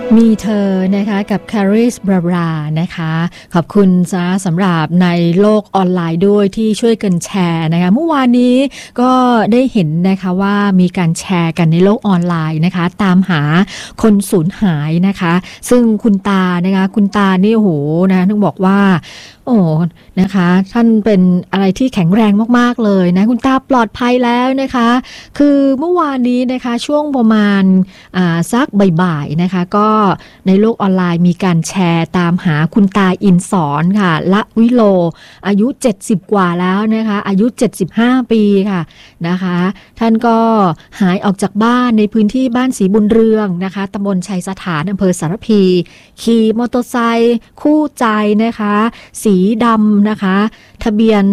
มีเธอนะคะกับคาริสบราบรานะคะขอบคุณสำหรับในโลกออนไลน์ด้วยที่ช่วยกันแชร์นะคะเมื่อวานนี้ก็ได้เห็นนะคะว่ามีการแชร์กันในโลกออนไลน์นะคะตามหาคนสูญหายนะคะซึ่งคุณตานะคะคุณตานี่โอ้โหนะต้องบอกว่าโอ้นะคะท่านเป็นอะไรที่แข็งแรงมากๆเลยนะคุณตาปลอดภัยแล้วนะคะคือเมื่อวานนี้นะคะช่วงประมาณสักบ่ายๆนะคะก็ในโลกออนไลน์มีการแชร์ตามหาคุณตาอินสอนค่ะละวิโลอายุ70กว่าแล้วนะคะอายุ75ปีค่ะนะคะท่านก็หายออกจากบ้านในพื้นที่บ้านศรีบุญเรืองนะคะตำบลชัยสถานอำเภอสารพีขี่มอเตอร์ไซค์คู่ใจนะคะสีดำนะคะทะเบียน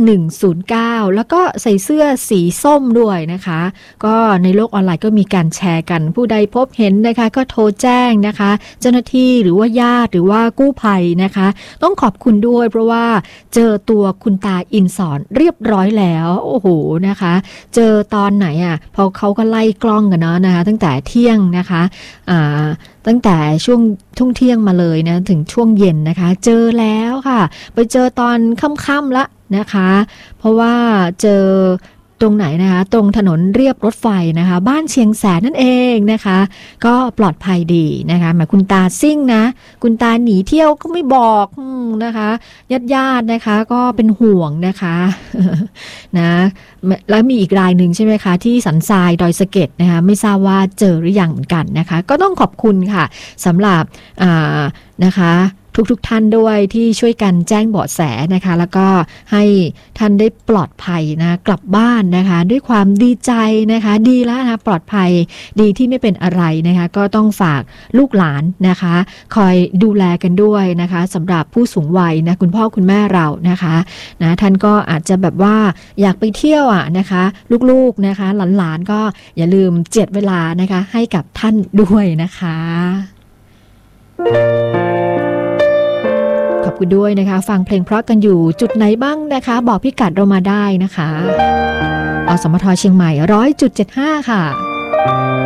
5109แล้วก็ใส่เสื้อสีส้มด้วยนะคะก็ในโลกออนไลน์ก็มีการแชร์กันผู้ใดพบเห็นนะคะก็โทรแจ้งนะคะเจ้าหน้าที่หรือว่าญาติหรือว่ากู้ภัยนะคะต้องขอบคุณด้วยเพราะว่าเจอตัวคุณตาอินสอนเรียบร้อยแล้วโอ้โหนะคะเจอตอนไหนพอเขาก็ไล่กล้องกันเนาะนะคะตั้งแต่เที่ยงนะคะตั้งแต่ช่วงทุ่งเที่ยงมาเลยนะถึงช่วงเย็นนะคะเจอแล้วค่ะไปเจอตอนค่ำๆละนะคะเพราะว่าเจอตรงไหนนะคะตรงถนนเรียบรถไฟนะคะบ้านเชียงแสนนั่นเองนะคะก็ปลอดภัยดีนะคะหมายคุณตาซิ่งนะคุณตาหนีเที่ยวก็ไม่บอกนะคะญาตินะคะก็เป็นห่วงนะคะนะแล้วมีอีกรายหนึ่งใช่ไหมคะที่สันทรายดอยสะเก็ดนะคะไม่ทราบว่าเจอหรือยังเหมือนกันนะคะก็ต้องขอบคุณค่ะสำหรับนะคะทุกท่านด้วยที่ช่วยกันแจ้งเบาะแสนะคะแล้วก็ให้ท่านได้ปลอดภัยนะกลับบ้านนะคะด้วยความดีใจนะคะดีแล้วนะปลอดภัยดีที่ไม่เป็นอะไรนะคะก็ต้องฝากลูกหลานนะคะคอยดูแลกันด้วยนะคะสำหรับผู้สูงวัยนะคุณพ่อคุณแม่เรานะคะนะท่านก็อาจจะแบบว่าอยากไปเที่ยวนะคะลูกๆนะคะหลานๆก็อย่าลืมเจ็ดเวลานะคะให้กับท่านด้วยนะคะขอบคุณด้วยนะคะฟังเพลงเพราะกันอยู่จุดไหนบ้างนะคะบอกพิกัดเรามาได้นะคะอสมทเชียงใหม่ 100.75 ค่ะ